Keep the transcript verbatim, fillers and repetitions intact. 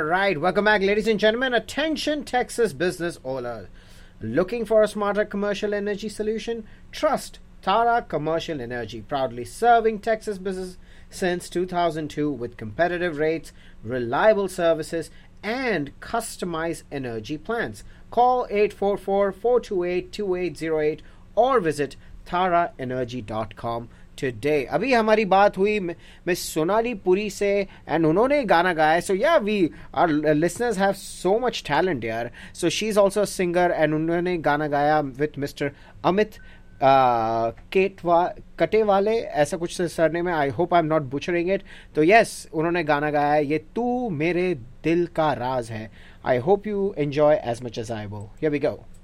right, welcome back, ladies and gentlemen. Attention, Texas business owners. Looking for a smarter commercial energy solution? Trust Tara Commercial Energy, proudly serving Texas business since two thousand two with competitive rates, reliable services, and customized energy plans. Call eight four four, four two eight, two eight zero eight or visit tara energy dot com today. अभी हमारी बात हुई miss Sonali Puri से and उन्होंने गाना गाया. सो या we our listeners have so much talent यार. So she is also a singer and उन्होंने गाना गाया विथ मिस्टर अमित केटवा कटेवाले, ऐसा कुछ सरने में. I hope I am not butchering it. तो यस, उन्होंने गाना गाया ये तू मेरे दिल का राज है. I hope you enjoy as much as I will. Here we go.